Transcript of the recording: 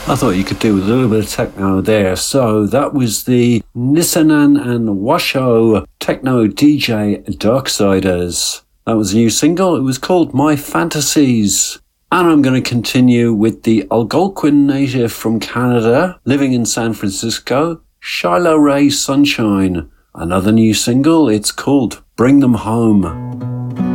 I thought you could do with a little bit of techno there. So that was the Nissanan and Washo techno DJ Darksiders. That was a new single. It was called My Fantasies. And I'm going to continue with the Algonquin native from Canada, living in San Francisco, Shiloh Ray Sunshine. Another new single. It's called Bring Them Home.